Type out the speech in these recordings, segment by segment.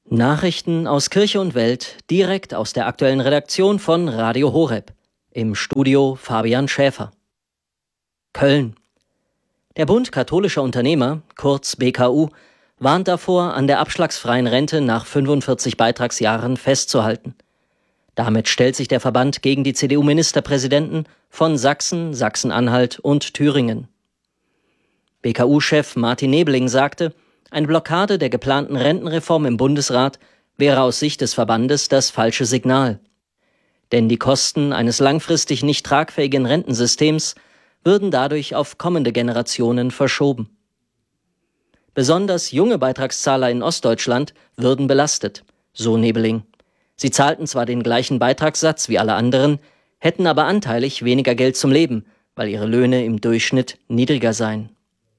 Nachrichten aus Kirche und Welt direkt aus der aktuellen Redaktion von Radio Horeb. Im Studio Fabian Schäfer. Köln. Der Bund katholischer Unternehmer, kurz BKU, warnt davor, an der abschlagsfreien Rente nach 45 Beitragsjahren festzuhalten. Damit stellt sich der Verband gegen die CDU-Ministerpräsidenten von Sachsen, Sachsen-Anhalt und Thüringen. BKU-Chef Martin Nebling sagte, eine Blockade der geplanten Rentenreform im Bundesrat wäre aus Sicht des Verbandes das falsche Signal. Denn die Kosten eines langfristig nicht tragfähigen Rentensystems würden dadurch auf kommende Generationen verschoben. Besonders junge Beitragszahler in Ostdeutschland würden belastet, so Nebling. Sie zahlten zwar den gleichen Beitragssatz wie alle anderen, hätten aber anteilig weniger Geld zum Leben, weil ihre Löhne im Durchschnitt niedriger seien.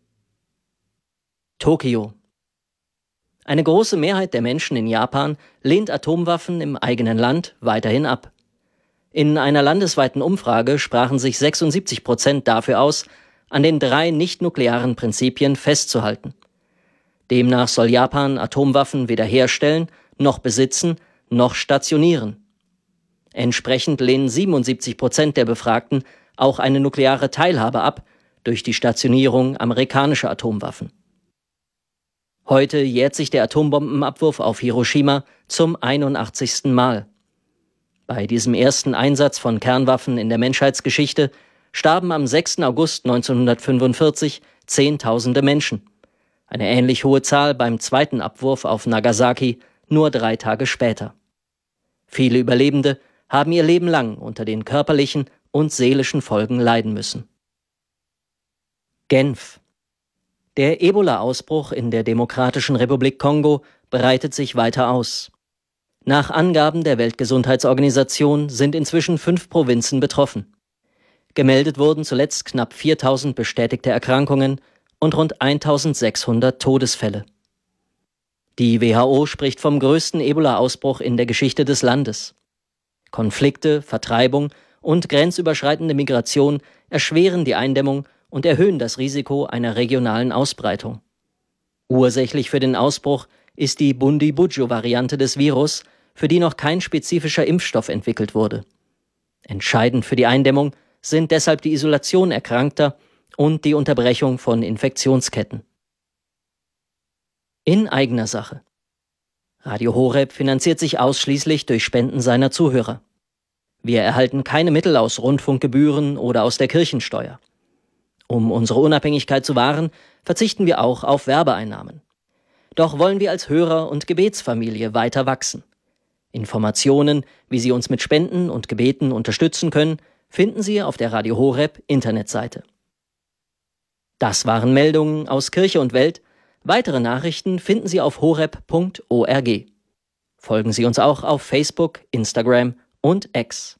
Tokio. Eine große Mehrheit der Menschen in Japan lehnt Atomwaffen im eigenen Land weiterhin ab. In einer landesweiten Umfrage sprachen sich 76% dafür aus, an den 3 nicht-nuklearen Prinzipien festzuhalten. Demnach soll Japan Atomwaffen weder herstellen, noch besitzen, noch stationieren. Entsprechend lehnen 77% der Befragten auch eine nukleare Teilhabe ab durch die Stationierung amerikanischer Atomwaffen. Heute jährt sich der Atombombenabwurf auf Hiroshima zum 81. Mal. Bei diesem ersten Einsatz von Kernwaffen in der Menschheitsgeschichte starben am 6. August 1945 Zehntausende Menschen. Eine ähnlich hohe Zahl beim zweiten Abwurf auf Nagasaki nur 3 Tage später. Viele Überlebende haben ihr Leben lang unter den körperlichen und seelischen Folgen leiden müssen. Genf. Der Ebola-Ausbruch in der Demokratischen Republik Kongo breitet sich weiter aus. Nach Angaben der Weltgesundheitsorganisation sind inzwischen 5 Provinzen betroffen. Gemeldet wurden zuletzt knapp 4.000 bestätigte Erkrankungen und rund 1.600 Todesfälle. Die WHO spricht vom größten Ebola-Ausbruch in der Geschichte des Landes. Konflikte, Vertreibung und grenzüberschreitende Migration erschweren die Eindämmung und erhöhen das Risiko einer regionalen Ausbreitung. Ursächlich für den Ausbruch ist die Bundibugyo-Variante des Virus, für die noch kein spezifischer Impfstoff entwickelt wurde. Entscheidend für die Eindämmung sind deshalb die Isolation Erkrankter und die Unterbrechung von Infektionsketten. In eigener Sache. Radio Horeb finanziert sich ausschließlich durch Spenden seiner Zuhörer. Wir erhalten keine Mittel aus Rundfunkgebühren oder aus der Kirchensteuer. Um unsere Unabhängigkeit zu wahren, verzichten wir auch auf Werbeeinnahmen. Doch wollen wir als Hörer- und Gebetsfamilie weiter wachsen. Informationen, wie Sie uns mit Spenden und Gebeten unterstützen können, finden Sie auf der Radio Horeb Internetseite. Das waren Meldungen aus Kirche und Welt. Weitere Nachrichten finden Sie auf horeb.org. Folgen Sie uns auch auf Facebook, Instagram und X.